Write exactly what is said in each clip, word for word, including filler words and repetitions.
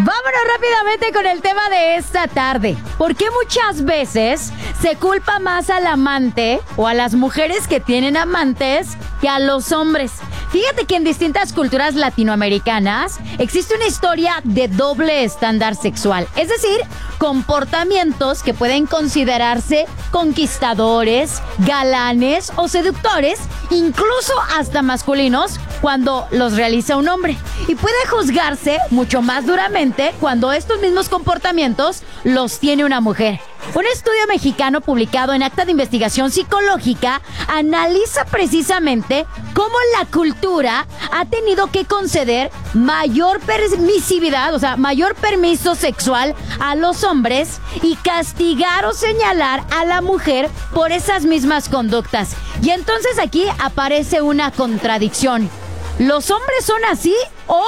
Vámonos rápidamente con el tema de esta tarde. ¿Por qué muchas veces se culpa más al amante o a las mujeres que tienen amantes que a los hombres? Fíjate que en distintas culturas latinoamericanas existe una historia de doble estándar sexual, es decir, comportamientos que pueden considerarse conquistadores, galanes o seductores, incluso hasta masculinos, cuando los realiza un hombre. Y puede juzgarse mucho más duramente cuando estos mismos comportamientos los tiene una mujer. Un estudio mexicano publicado en Acta de Investigación Psicológica analiza precisamente cómo la cultura ha tenido que conceder mayor permisividad, o sea, mayor permiso sexual a los hombres y castigar o señalar a la mujer por esas mismas conductas. Y entonces aquí aparece una contradicción. ¿Los hombres son así o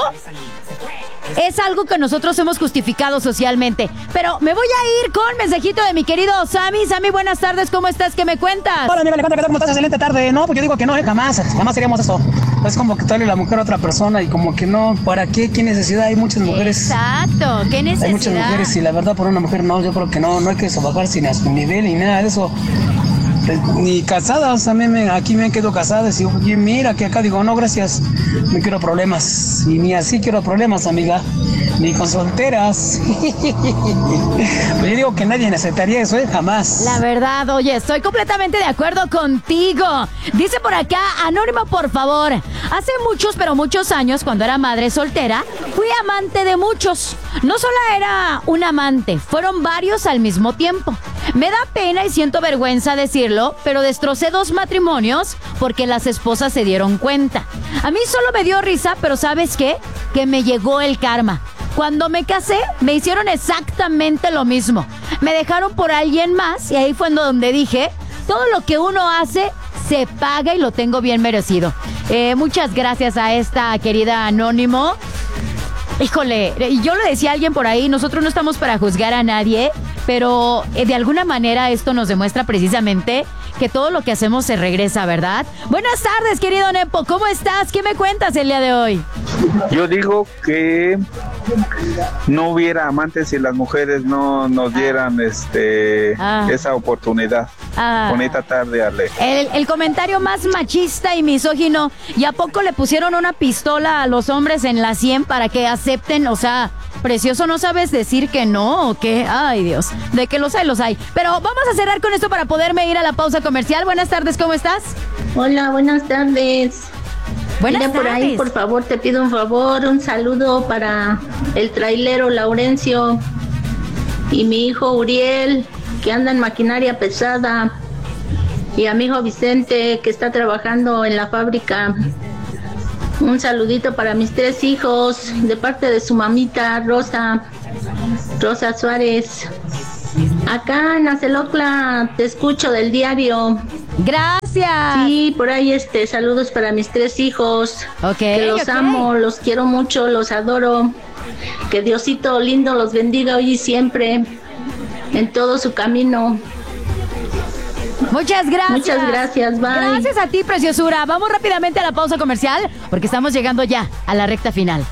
es algo que nosotros hemos justificado socialmente? Pero me voy a ir con mensajito de mi querido Sammy. Sammy, buenas tardes, ¿cómo estás? ¿Qué me cuentas? Hola, amiga Alejandra, ¿qué tal? ¿Cómo estás? Excelente tarde. No, pues yo digo que no, eh, jamás, jamás seríamos eso. Es como que darle la mujer a otra persona y como que no, ¿para qué? ¿Qué necesidad? Hay muchas mujeres. Exacto, ¿qué necesidad? Hay muchas mujeres y la verdad por una mujer no, yo creo que no, no hay que sobajarse ni a su nivel ni nada de eso. Ni casadas, a mí me, aquí me quedo casada y digo, oye, mira que acá digo, no, gracias, no quiero problemas, y ni así quiero problemas, amiga, ni con solteras. Pues yo digo que nadie aceptaría eso, ¿eh? Jamás. La verdad, oye, estoy completamente de acuerdo contigo. Dice por acá, anónimo, por favor. Hace muchos, pero muchos años, cuando era madre soltera, fui amante de muchos. No solo era un amante, fueron varios al mismo tiempo. Me da pena y siento vergüenza decirlo, pero destrocé dos matrimonios porque las esposas se dieron cuenta. A mí solo me dio risa, pero ¿sabes qué? Que me llegó el karma. Cuando me casé, me hicieron exactamente lo mismo. Me dejaron por alguien más y ahí fue en donde dije, todo lo que uno hace se paga y lo tengo bien merecido. Eh, muchas gracias a esta querida anónimo. Híjole, yo le decía a alguien por ahí, nosotros no estamos para juzgar a nadie, pero eh, de alguna manera esto nos demuestra precisamente que todo lo que hacemos se regresa, ¿verdad? Buenas tardes, querido Nepo, ¿cómo estás? ¿Qué me cuentas el día de hoy? Yo digo que no hubiera amantes si las mujeres no nos dieran ah. este ah. esa oportunidad. Ah. Bonita tarde, Ale. El, el comentario más machista y misógino. ¿Y a poco le pusieron una pistola a los hombres en la sien para que acepten? O sea, precioso, ¿no sabes decir que no o qué? Ay, Dios, de que los hay, los hay. Pero vamos a cerrar con esto para poderme ir a la pausa comercial. Buenas tardes, ¿cómo estás? Hola, buenas tardes. Buenas Mira, tardes. Por ahí, por favor, te pido un favor, un saludo para el trailero Laurencio y mi hijo Uriel, que anda en maquinaria pesada, y a mi hijo Vicente, que está trabajando en la fábrica. Un saludito para mis tres hijos, de parte de su mamita, Rosa, Rosa Suárez. Acá en Acelocla te escucho del diario. Gracias. Sí, por ahí este, saludos para mis tres hijos. Ok, que los okay. amo, los quiero mucho, los adoro. Que Diosito lindo los bendiga hoy y siempre, en todo su camino. Muchas gracias. Muchas gracias, bye. Gracias a ti, preciosura. Vamos rápidamente a la pausa comercial porque estamos llegando ya a la recta final.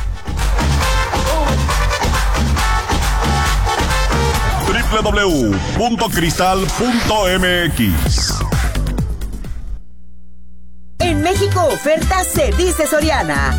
doble u doble u doble u punto cristal punto m x. En México oferta se dice Soriana.